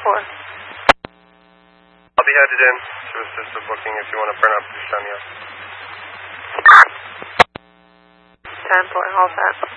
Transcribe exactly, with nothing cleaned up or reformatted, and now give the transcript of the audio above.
four. I'll be headed in to assist the booking if you want to burn up, please tell me. ten four, all set.